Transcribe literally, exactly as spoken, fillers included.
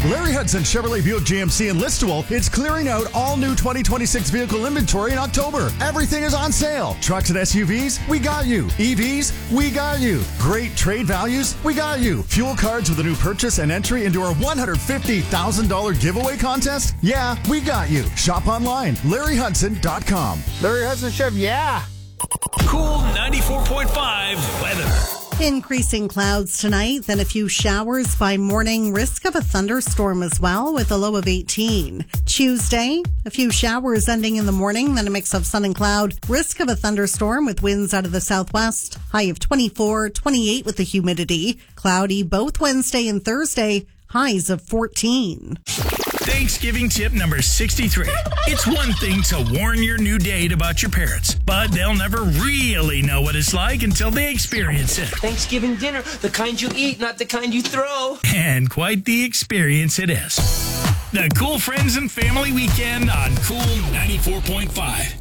Larry Hudson Chevrolet Buick G M C in Listowel is clearing out all new twenty twenty-six vehicle inventory in October. Everything is on sale. Trucks and S U Vs, we got you. E Vs, we got you. Great trade values, we got you. Fuel cards with a new purchase and entry into our one hundred fifty thousand dollars giveaway contest? Yeah, we got you. Shop online, larry hudson dot com. Larry Hudson Chev, yeah. Cool ninety-four point five weather. Increasing clouds tonight, then a few showers by morning. Risk of a thunderstorm as well with a low of eighteen. Tuesday, a few showers ending in the morning, then a mix of sun and cloud. Risk of a thunderstorm with winds out of the southwest. High of twenty-four, twenty-eight with the humidity. Cloudy both Wednesday and Thursday. Highs of fourteen. Thanksgiving tip number sixty-three. It's one thing to warn your new date about your parents, but they'll never really know what it's like until they experience it. Thanksgiving dinner, the kind you eat, not the kind you throw. And quite the experience it is. The Cool Friends and Family Weekend on Cool ninety-four point five.